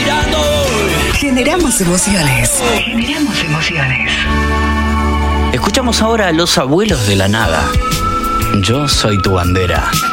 mirando. Generamos emociones. Generamos emociones. Escuchamos ahora a Los Abuelos de la Nada. Yo soy tu bandera.